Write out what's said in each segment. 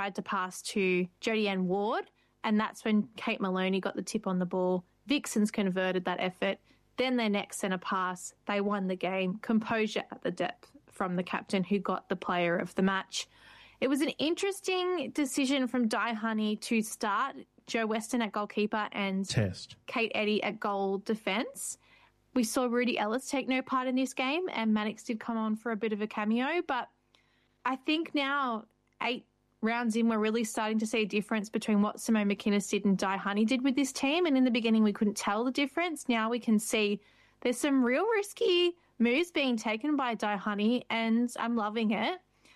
tried to pass to Jodie Ann Ward, and that's when Kate Maloney got the tip on the ball. Vixens converted that effort. Then their next centre pass, they won the game. Composure at the depth from the captain, who got the player of the match. It was an interesting decision from Di Honey to start Jo Weston at goalkeeper and Kate Eddy at goal defence. We saw Rudy Ellis take no part in this game, and Mannix did come on for a bit of a cameo, but I think now, 8 rounds in, we're really starting to see a difference between what Simone McInnes did and Di Honey did with this team. And in the beginning, we couldn't tell the difference. Now we can see there's some real risky moves being taken by Di Honey, and I'm loving it.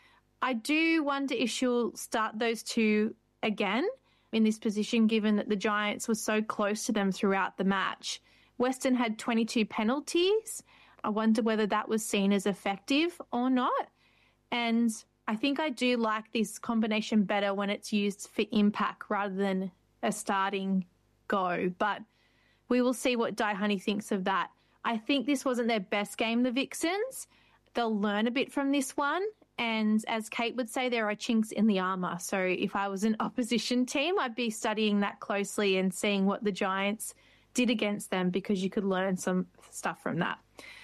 I do wonder if she'll start those two again in this position, given that the Giants were so close to them throughout the match. Weston had 22 penalties. I wonder whether that was seen as effective or not. And I think I do like this combination better when it's used for impact rather than a starting go. But we will see what Di Honey thinks of that. I think this wasn't their best game, the Vixens. They'll learn a bit from this one. And as Kate would say, there are chinks in the armour. So if I was an opposition team, I'd be studying that closely and seeing what the Giants did against them, because you could learn some stuff from that.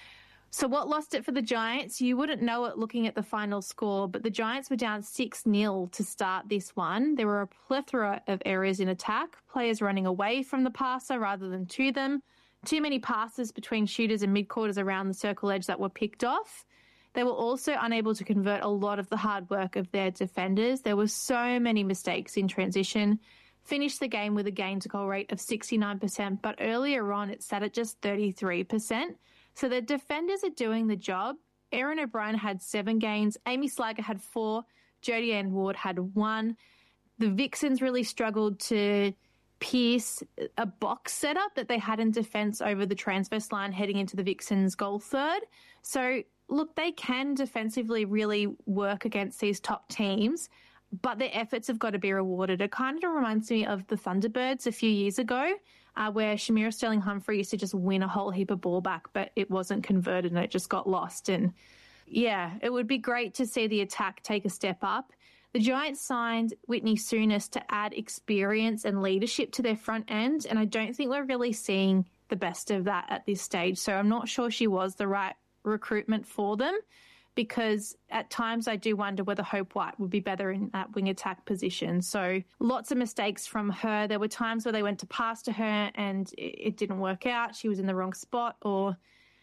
So what lost it for the Giants? You wouldn't know it looking at the final score, but the Giants were down 6-0 to start this one. There were a plethora of errors in attack, players running away from the passer rather than to them, too many passes between shooters and mid-quarters around the circle edge that were picked off. They were also unable to convert a lot of the hard work of their defenders. There were so many mistakes in transition. Finished the game with a gain-to-goal rate of 69%, but earlier on it sat at just 33%. So the defenders are doing the job. Erin O'Brien had 7 gains. Amy Slager had 4. Jodie Ann Ward had 1. The Vixens really struggled to pierce a box setup that they had in defence over the transverse line heading into the Vixens' goal third. So, look, they can defensively really work against these top teams, but their efforts have got to be rewarded. It kind of reminds me of the Thunderbirds a few years ago, where Shamira Sterling-Humphrey used to just win a whole heap of ball back, but it wasn't converted and it just got lost. And yeah, it would be great to see the attack take a step up. The Giants signed Whitney Souness to add experience and leadership to their front end, and I don't think we're really seeing the best of that at this stage. So I'm not sure she was the right recruitment for them, because at times I do wonder whether Hope White would be better in that wing attack position. So lots of mistakes from her. There were times where they went to pass to her and it didn't work out. She was in the wrong spot. Or,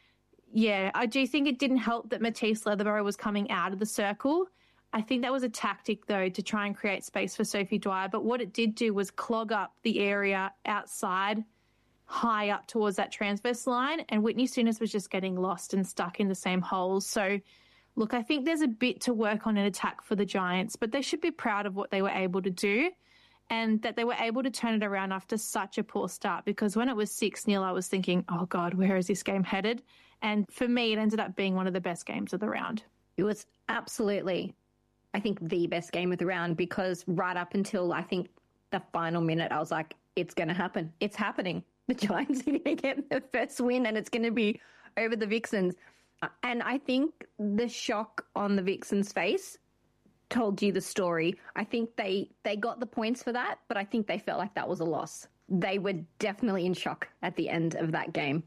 yeah, I do think it didn't help that Matisse Leatherborough was coming out of the circle. I think that was a tactic, though, to try and create space for Sophie Dwyer. But what it did do was clog up the area outside, high up towards that transverse line, and Whitney Souness was just getting lost and stuck in the same holes. So, look, I think there's a bit to work on in attack for the Giants, but they should be proud of what they were able to do and that they were able to turn it around after such a poor start, because when it was 6-0, I was thinking, oh, God, where is this game headed? And for me, it ended up being one of the best games of the round. It was absolutely, I think, the best game of the round, because right up until, I think, the final minute, I was like, it's going to happen. It's happening. The Giants are going to get the first win and it's going to be over the Vixens. And I think the shock on the Vixens' face told you the story. I think they got the points for that, but I think they felt like that was a loss. They were definitely in shock at the end of that game.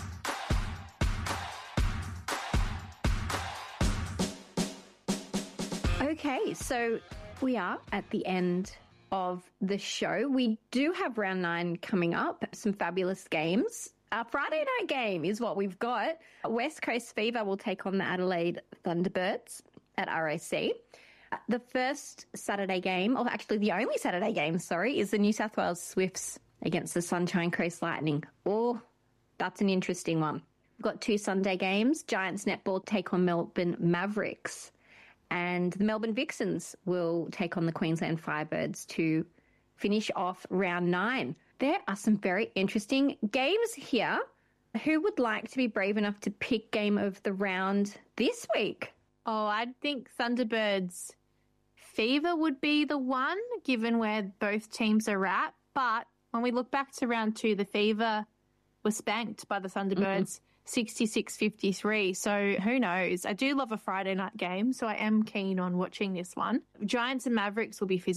Okay, so we are at the end of the show. We do have round 9 coming up, some fabulous games. Our Friday night game is what we've got. West Coast Fever will take on the Adelaide Thunderbirds at RAC. The first Saturday game, or actually the only Saturday game, is the New South Wales Swifts against the Sunshine Coast Lightning. Oh, that's an interesting one. We've got 2 Sunday games. Giants Netball take on Melbourne Mavericks, and the Melbourne Vixens will take on the Queensland Firebirds to finish off round 9. There are some very interesting games here. Who would like to be brave enough to pick game of the round this week? Oh, I think Thunderbirds Fever would be the one, given where both teams are at. But when we look back to round 2, the Fever was spanked by the Thunderbirds 66-53. So who knows? I do love a Friday night game, so I am keen on watching this one. Giants and Mavericks will be